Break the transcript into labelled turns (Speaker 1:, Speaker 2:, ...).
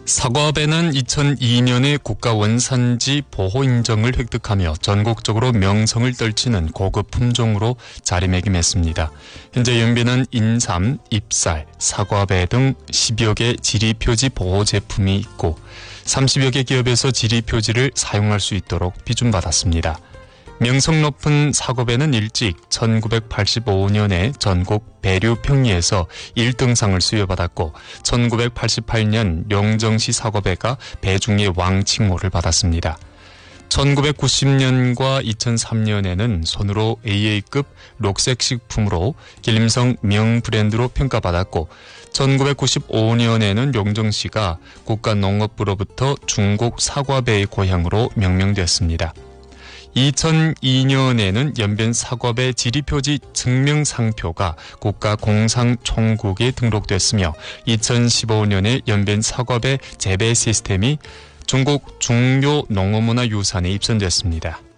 Speaker 1: 사과배는 2002년에 국가 원산지 보호 인정을 획득하며 전국적으로 명성을 떨치는 고급 품종으로 자리매김했습니다. 현재 연비는 인삼, 잎살, 사과배 등 10여 개 지리표지 보호 제품이 있고 30여 개 기업에서 지리표지를 사용할 수 있도록 비준받았습니다. 명성 높은 사과배는 일찍 1985년에 전국 배류 평리에서 1등상을 수여받았고 1988년 용정시 사과배가 배중의 왕 칭호를 받았습니다. 1990년과 2003년에는 손으로 AA급 녹색식품으로 길림성 명브랜드로 평가받았고 1995년에는 용정시가 국가농업부로부터 중국 사과배의 고향으로 명명됐습니다. 2002년에는 연변 사과배 지리표지 증명상표가 국가공상총국에 등록됐으며 2015년에 연변 사과배 재배 시스템이 중국 중요 농업문화유산에 입선됐습니다.